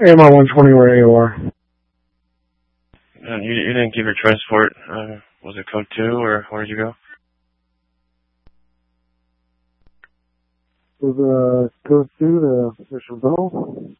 AMR 120 where AOR. You didn't give your transport. Was it code 2 or where did you go? Was code 2 to Mission Bill?